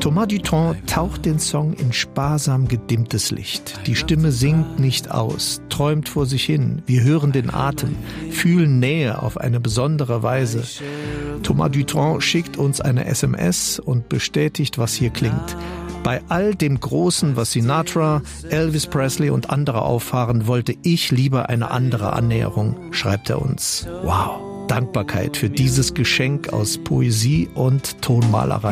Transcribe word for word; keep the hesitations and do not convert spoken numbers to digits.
Thomas Dutronc taucht den Song in sparsam gedimmtes Licht. Die Stimme singt nicht aus, träumt vor sich hin. Wir hören den Atem, fühlen Nähe auf eine besondere Weise. Thomas Dutronc schickt uns eine S M S und bestätigt, was hier klingt. Bei all dem Großen, was Sinatra, Elvis Presley und andere auffahren, wollte ich lieber eine andere Annäherung, schreibt er uns. Wow, Dankbarkeit für dieses Geschenk aus Poesie und Tonmalerei.